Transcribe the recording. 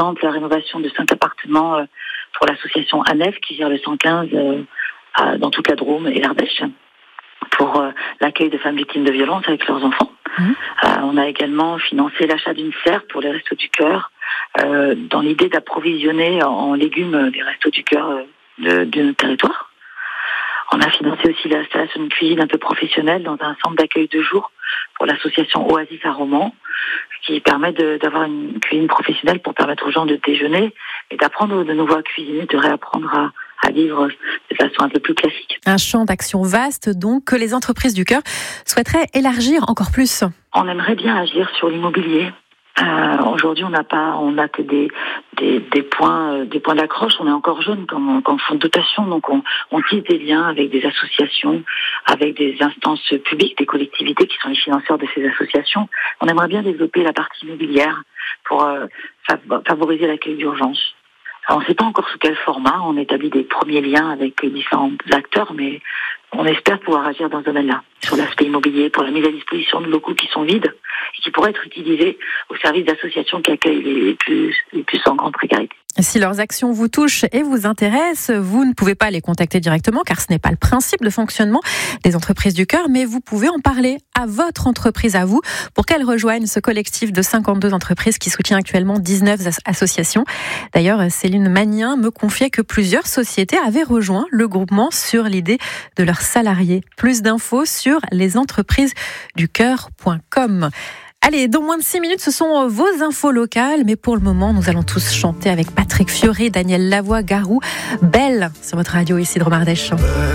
exemple la rénovation de 5 appartements pour l'association ANEF qui gère le 115 dans toute la Drôme et l'Ardèche pour l'accueil de femmes victimes de violences avec leurs enfants. On a également financé l'achat d'une serre pour les Restos du Cœur dans l'idée d'approvisionner en légumes les Restos du Cœur de notre territoire. On a financé aussi l'installation d'une cuisine un peu professionnelle dans un centre d'accueil de jour pour l'association Oasis à Romans, qui permet d'avoir une cuisine professionnelle pour permettre aux gens de déjeuner et d'apprendre de nouveau à cuisiner, de réapprendre à vivre de façon un peu plus classique. Un champ d'action vaste, donc, que les entreprises du cœur souhaiteraient élargir encore plus. On aimerait bien agir sur l'immobilier. Aujourd'hui, on n'a que des points d'accroche. On est encore jeune comme fonds de dotation, donc on tisse des liens avec des associations, avec des instances publiques, des collectivités qui sont les financeurs de ces associations. On aimerait bien développer la partie immobilière pour favoriser l'accueil d'urgence. Alors, on ne sait pas encore sous quel format. On établit des premiers liens avec différents acteurs, mais on espère pouvoir agir dans ce domaine-là, sur l'aspect immobilier, pour la mise à disposition de locaux qui sont vides et qui pourraient être utilisés au service d'associations qui accueillent les plus en grande précarité. Si leurs actions vous touchent et vous intéressent, vous ne pouvez pas les contacter directement car ce n'est pas le principe de fonctionnement des entreprises du cœur, mais vous pouvez en parler à votre entreprise à vous pour qu'elle rejoigne ce collectif de 52 entreprises qui soutient actuellement 19 associations. D'ailleurs, Céline Magnien me confiait que plusieurs sociétés avaient rejoint le groupement sur l'idée de leurs salariés. Plus d'infos sur lesentreprisedducœur.com. Allez, dans moins de 6 minutes, ce sont vos infos locales. Mais pour le moment, nous allons tous chanter avec Patrick Fiori, Daniel Lavoie, Garou, Belle, sur votre radio ici de Drôme Ardèche.